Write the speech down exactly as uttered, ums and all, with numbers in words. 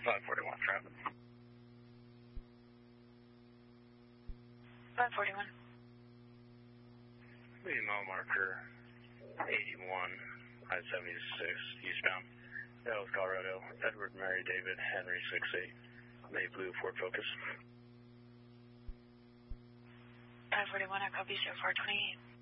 five forty-one, traffic. five forty-one. The mile marker eighty-one, I seventy-six, eastbound. Dallas, Colorado, Edward Mary David Henry six eight, May Blue Ford Focus. five forty-one, I copy, four twenty-eight.